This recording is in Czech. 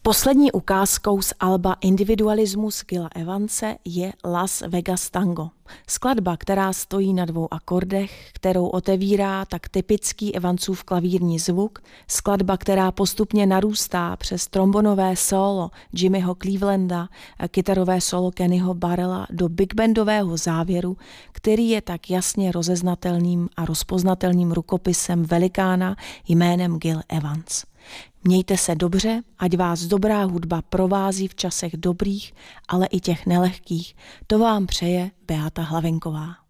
Poslední ukázkou z alba Individualismus Gila Evanse je Las Vegas Tango. Skladba, která stojí na 2 akordech, kterou otevírá tak typický Evansův klavírní zvuk, skladba, která postupně narůstá přes trombonové solo Jimmyho Clevelanda a kytarové solo Kennyho Barrella do big bandového závěru, který je tak jasně rozeznatelným a rozpoznatelným rukopisem velikána jménem Gil Evans. Mějte se dobře, ať vás dobrá hudba provází v časech dobrých, ale i těch nelehkých. To vám přeje Beata Hlavenková.